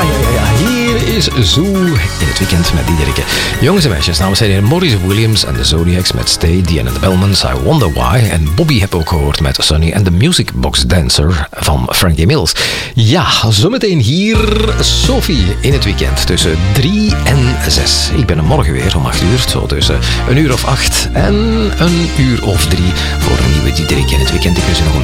Hier is Zoo in het weekend met Diederike. Jongens en meisjes, namens zijn Maurice Williams en de Zodiacs met Stay, Diane and the Bellmans, I Wonder Why. En Bobby heb ook gehoord met Sunny en The Music Box Dancer van Frankie Mills. Ja, zometeen hier Sophie in het weekend tussen 3 en 6. Ik ben er morgen weer om 8 uur, zo tussen 1 uur of 8 en 1 uur of 3 voor een nieuwe Diederike in het weekend. Ik wens u nog een